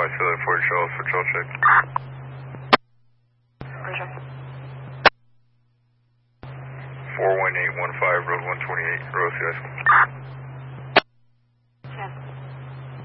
Silly 40 Charles for trail check. Roger. 41815, road 128, Road High School.